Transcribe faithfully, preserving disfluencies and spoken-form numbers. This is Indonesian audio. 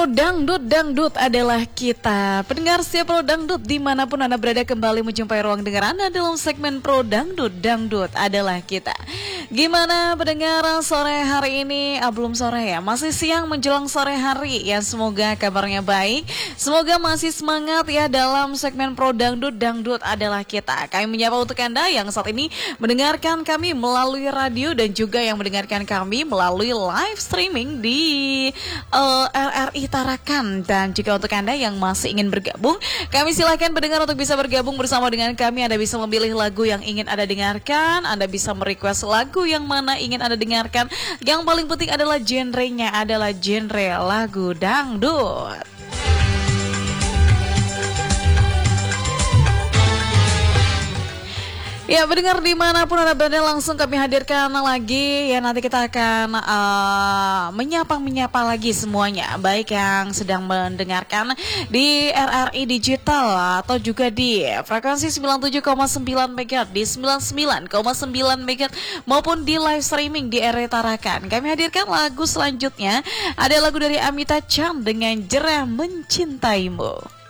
Pro Dangdut, Dangdut adalah kita. Pendengar setia Pro Dangdut, dimanapun Anda berada, kembali menjumpai ruang dengar Anda dalam segmen Pro Dangdut, Dangdut adalah kita. Gimana pendengar sore hari ini? Ah, belum sore ya, masih siang menjelang sore hari ya. Semoga kabarnya baik, semoga masih semangat ya dalam segmen Pro Dangdut, Dangdut adalah kita. Kami menyapa untuk Anda yang saat ini mendengarkan kami melalui radio dan juga yang mendengarkan kami melalui live streaming di uh, R R I Tarakan. Dan juga untuk Anda yang masih ingin bergabung, kami silakan pendengar untuk bisa bergabung bersama dengan kami. Anda bisa memilih lagu yang ingin Anda dengarkan, Anda bisa merequest lagu yang mana ingin Anda dengarkan. Yang paling penting adalah genrenya adalah genre lagu dangdut. Ya, pendengar dimanapun Anda berada, langsung kami hadirkan lagi ya. Nanti kita akan uh, menyapa-menyapa lagi semuanya, baik yang sedang mendengarkan di R R I Digital atau juga di frekuensi sembilan puluh tujuh koma sembilan megahertz, di sembilan puluh sembilan koma sembilan megahertz, maupun di live streaming di R R I Tarakan. Kami hadirkan lagu selanjutnya, ada lagu dari Amitabh Bachchan dengan Jerah Mencintaimu.